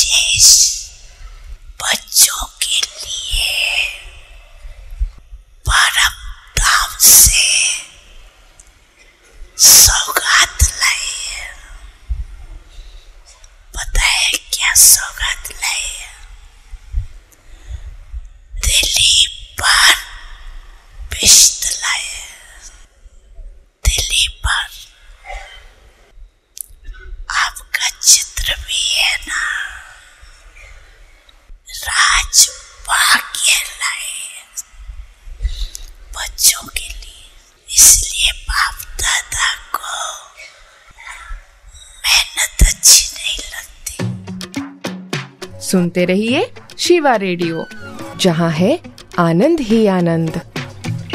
विशेष बच्चों के लिए परम धाम से सौगात लाई है। पता है क्या सौगात लाई है? दिल्ली पर बिश्त लाई है। दिल्ली पर आपका चित्र भी है ना। राज भाग्य लाई है बच्चों के लिए, इसलिए बाप दादा को मेहनत अच्छी नहीं लगती। सुनते रहिए शिवा रेडियो, जहां है आनंद ही आनंद।